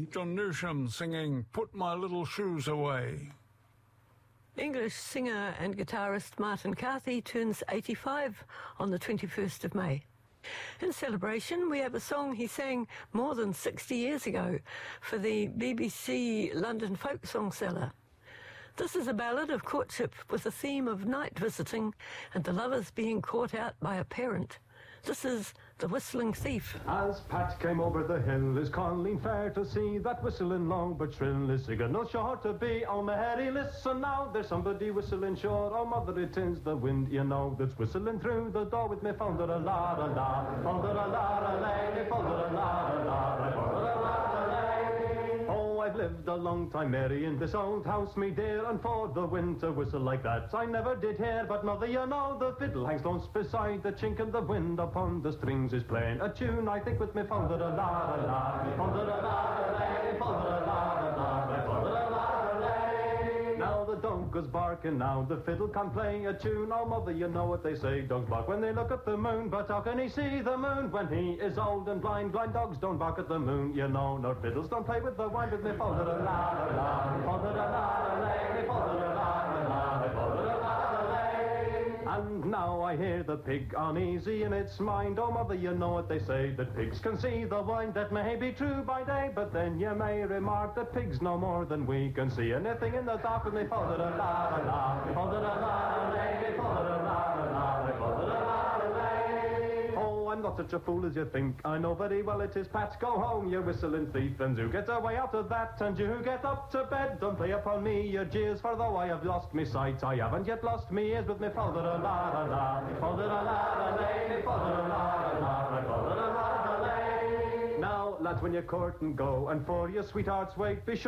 John Newsham singing Put My Little Shoes Away. English singer and guitarist Martin Carthy turns 85 on the 21st of May. In celebration, we have a song he sang more than 60 years ago for the BBC London folk song seller. This is a ballad of courtship with a theme of night visiting and the lovers being caught out by a parent. This is The Whistling Thief. As Pat came over the hill, is Colleen fair to see, that whistling long but shrill is signal sure to be. Oh Mary, listen now, there's somebody whistling sure. Oh mother, it is the wind, you know, that's whistling through the door with me. Fonder-a-la-la-la, fonder-a-la-la-lay, fonder-a-la-la-la, fonder-a-la-la-lay. Oh, I've lived a long time, Mary, in this old house, me dear, and for the wind to whistle like that I never did hear. But mother, you know, the fiddle hangs close beside the chink, and the wind upon the strings is playing a tune, I think, with me. Fonder-a-la-la-la, fonder-a-la-la-lay, fonder-a-la-la-la, fonder-a-la-la-lay. Now the dog is barking, now the fiddle can play a tune. Oh mother, you know what they say, dogs bark when they look at the moon. But how can he see the moon when he is old and blind? Blind dogs don't bark at the moon, you know, nor fiddles don't play with the wine. With me, fonder-a-la-la-la, fonder-a-la-la-lay, fonder-a-la-la-la, fonder-a-la-la-lay. And now I hear the pig uneasy in its mind. Oh mother, you know what they say, that pigs can see the wine. That may be true by day, but then you may remark that pigs know more than we can see anything in the dark. With me, fonder-a-la-la-la, fonder-a-la-la-lay, fonder-a-la-la-la, fonder-a-la-la-lay. Oh, I'm not such a fool as you think, I know very well it is Pat. Go home, you whistling thief, and do get away out of that, and you get up to bed. Don't play upon me your jeers, for though I have lost me sight, I haven't yet lost me ears. With me, fonder-a-la-la-la, fonder-a-la-la-lay, fonder-a-la-la-la, fonder-a-la-la-lay. Now, lads, when you court and go, and for your sweethearts wait, be sure